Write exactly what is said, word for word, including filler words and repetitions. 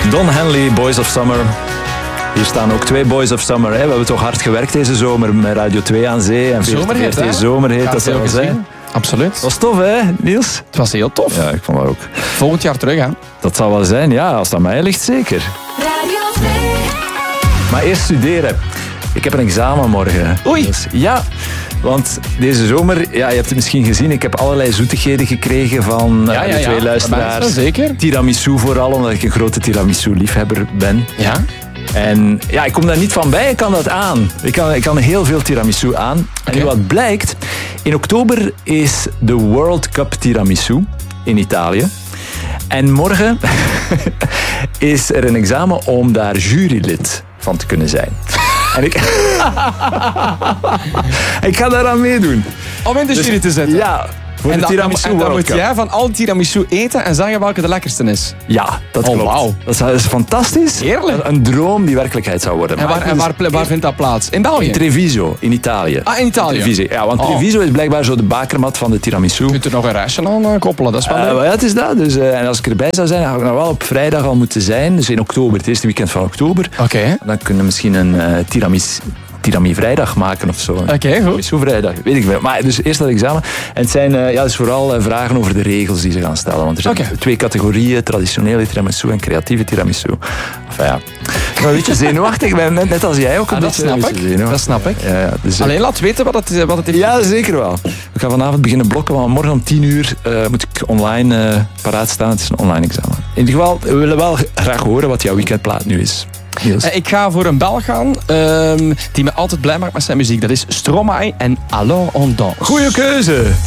Don Henley, Boys of Summer. Hier staan ook twee Boys of Summer. Hè. We hebben toch hard gewerkt deze zomer met Radio twee aan zee. En Zomerhit, hè? Zomerhit, dat zou wel zijn. Absoluut. Dat was tof, hè, Niels? Het was heel tof. Ja, ik vond dat ook. Volgend jaar terug, hè? Dat zal wel zijn, ja. Als dat mij ligt, zeker. Radio twee. Maar eerst studeren. Ik heb een examen morgen. Oei. Dus, ja, want deze zomer, ja, je hebt het misschien gezien, ik heb allerlei zoetigheden gekregen van Ja, uh, ja, de twee ja. luisteraars. Mensen, zeker. Tiramisu vooral, omdat ik een grote tiramisu-liefhebber ben. Ja. En ja, ik kom daar niet van bij, ik kan dat aan. Ik kan, ik kan heel veel tiramisu aan. Okay. En wat blijkt, in oktober is de World Cup Tiramisu in Italië. En morgen is er een examen om daar jurylid van te kunnen zijn. En ik... ik ga daaraan meedoen. Om in de Dus- jury te zetten. Ja, voor En de dan, tiramisu en dan World moet Cup. jij van al tiramisu eten en zeggen welke de lekkerste is. Ja, dat Oh, klopt. wauw. Dat is, dat is fantastisch. Heerlijk. Een, een droom die werkelijkheid zou worden. En waar, Maar en waar, ple- waar vindt dat plaats? In België? In Treviso, in Italië. Ah, in Italië. Treviso. Ja, want Oh. Treviso is blijkbaar zo de bakermat van de tiramisu. Je kunt er nog een reisje aan uh, koppelen, dat is wel Uh, leuk. ja, het is dat. Dus, uh, en als ik erbij zou zijn, dan had ik nog wel op vrijdag al moeten zijn. Dus in oktober, het eerste weekend van oktober. Oké. Dan kunnen we misschien een uh, tiramis, tirami vrijdag maken of zo. Oké, goed. Tiramisu vrijdag, weet ik wel. Maar dus eerst dat examen. En het zijn uh, ja, dus vooral uh, vragen over de regels die ze gaan stellen. Want er zijn Oké. twee categorieën, traditionele tiramisu en creatieve tiramisu. Enfin ja, ik ben een beetje zenuwachtig. Ik ben net, net als jij ook een Ah, dat beetje, snap een ik. beetje zenuwachtig. Dat snap ik. Ja, ja, dus, uh, Alleen laat weten wat het, wat het heeft. ja, zeker wel. We gaan vanavond beginnen blokken, want morgen om tien uur uh, moet ik online uh, paraat staan. Het is een online examen. In ieder geval, we willen wel graag horen wat jouw weekendplaat nu is. Niels. Uh, ik ga voor een Belg gaan um, die me altijd blij maakt met zijn muziek. Dat is Stromae en Alors on danse. Goeie keuze!